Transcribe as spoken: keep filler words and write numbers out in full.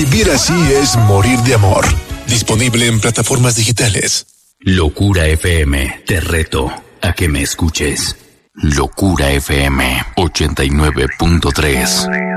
Vivir así es morir de amor. Disponible en plataformas digitales. Locura F M, te reto a que me escuches. Locura F M ochenta y nueve punto tres.